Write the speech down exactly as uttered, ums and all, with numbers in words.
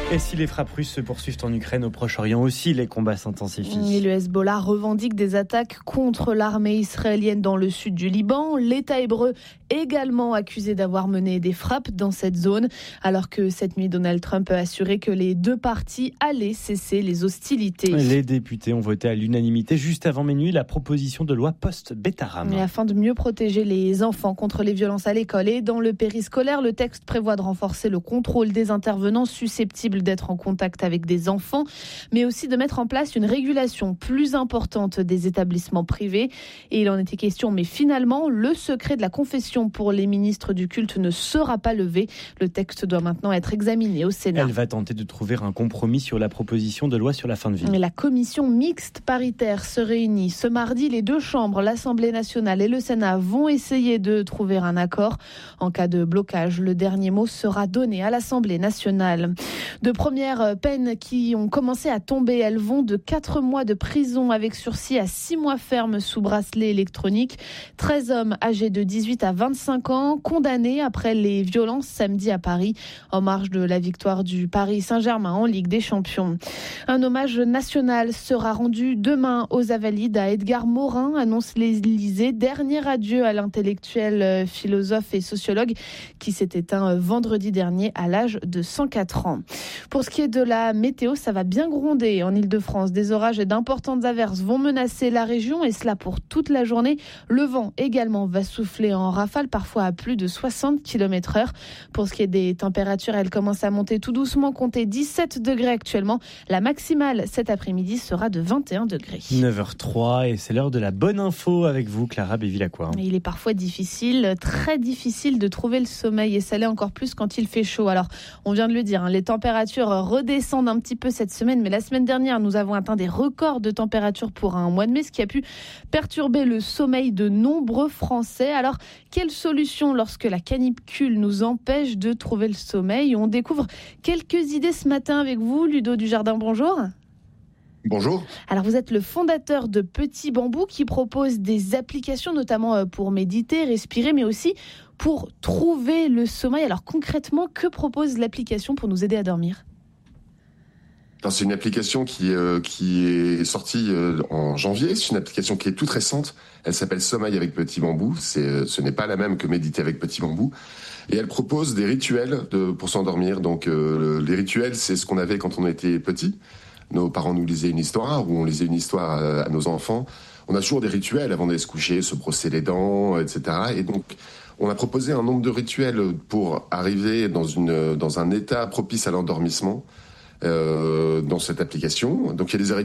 Et si les frappes russes se poursuivent en Ukraine, au Proche-Orient aussi, les combats s'intensifient. Et le Hezbollah revendique des attaques contre l'armée israélienne dans le sud du Liban. L'État hébreu également accusé d'avoir mené des frappes dans cette zone, alors que cette nuit, Donald Trump a assuré que les deux parties allaient cesser les hostilités. Les députés ont voté à l'unanimité juste avant minuit la proposition de loi post-Betaram. Et afin de mieux protéger les enfants contre les violences à l'école et dans le périscolaire, le texte prévoit de renforcer le contrôle des intervenants susceptibles d'être en contact avec des enfants, mais aussi de mettre en place une régulation plus importante des établissements privés. Et il en était question, mais finalement, le secret de la confession pour les ministres du culte ne sera pas levé. Le texte doit maintenant être examiné au Sénat. Elle va tenter de trouver un compromis sur la proposition de loi sur la fin de vie. Mais la commission mixte paritaire se réunit ce mardi. Les deux chambres, l'Assemblée nationale et le Sénat, vont essayer de trouver un accord. En cas de blocage, le dernier mot sera donné à l'Assemblée nationale. De premières peines qui ont commencé à tomber, elles vont de quatre mois de prison avec sursis à six mois ferme sous bracelet électronique. treize hommes âgés de dix-huit à vingt-cinq ans condamnés après les violences samedi à Paris en marge de la victoire du Paris Saint-Germain en Ligue des Champions. Un hommage national sera rendu demain aux Invalides à Edgar Morin, annonce l'Élysée. Dernier adieu à l'intellectuel, philosophe et sociologue qui s'est éteint vendredi dernier à l'âge de cent quatre ans. Pour ce qui est de la météo, ça va bien gronder en Ile-de-France. Des orages et d'importantes averses vont menacer la région et cela pour toute la journée. Le vent également va souffler en rafale, parfois à plus de soixante kilomètres heure. Pour ce qui est des températures, elles commencent à monter tout doucement, comptez dix-sept degrés actuellement. La maximale cet après-midi sera de vingt et un degrés. neuf heures trois et c'est l'heure de la bonne info avec vous, Clara Bévilacqua. Il est parfois difficile, très difficile de trouver le sommeil et ça l'est encore plus quand il fait chaud. Alors, on vient de le dire, hein, les températures redescendent un petit peu cette semaine, mais la semaine dernière, nous avons atteint des records de température pour un mois de mai, ce qui a pu perturber le sommeil de nombreux Français. Alors, quelle solution lorsque la canicule nous empêche de trouver le sommeil ? On découvre quelques idées ce matin avec vous, Ludo Dujardin, bonjour. Bonjour. Alors vous êtes le fondateur de Petit Bambou qui propose des applications notamment pour méditer, respirer, mais aussi pour trouver le sommeil. Alors concrètement, que propose l'application pour nous aider à dormir ? Alors, c'est une application qui, euh, qui est sortie euh, en janvier. C'est une application qui est toute récente. Elle s'appelle Sommeil avec Petit Bambou. C'est, ce n'est pas la même que Méditer avec Petit Bambou. Et elle propose des rituels de, pour s'endormir. Donc euh, les rituels, c'est ce qu'on avait quand on était petit. Nos parents nous lisaient une histoire, ou on lisait une histoire à, à nos enfants. On a toujours des rituels avant d'aller se coucher, se brosser les dents, et cetera. Et donc, on a proposé un nombre de rituels pour arriver dans, une, dans un état propice à l'endormissement euh, dans cette application. Donc, il y a des